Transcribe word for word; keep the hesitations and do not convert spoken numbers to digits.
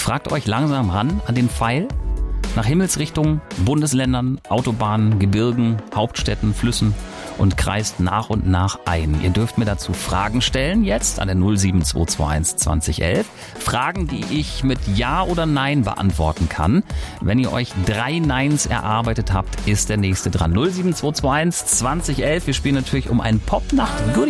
fragt euch langsam ran an den Pfeil nach Himmelsrichtungen, Bundesländern, Autobahnen, Gebirgen, Hauptstädten, Flüssen und kreist nach und nach ein. Ihr dürft mir dazu Fragen stellen, jetzt an der null sieben zwei zwei eins zwanzig elf. Fragen, die ich mit Ja oder Nein beantworten kann. Wenn ihr euch drei Neins erarbeitet habt, ist der nächste dran. null sieben zwei zwei eins zwanzig elf. Wir spielen natürlich um einen Popnacht